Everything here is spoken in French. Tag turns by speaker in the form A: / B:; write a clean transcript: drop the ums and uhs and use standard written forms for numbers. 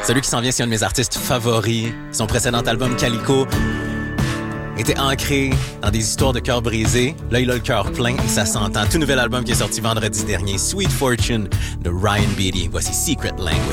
A: Celui qui s'en vient, c'est un de mes artistes favoris. Son précédent album, Calico, était ancré dans des histoires de cœur brisé. Là, il a le cœur plein et ça s'entend. Tout nouvel album qui est sorti vendredi dernier, Sweet Fortune, de Ryan Beatty. Voici Secret Language.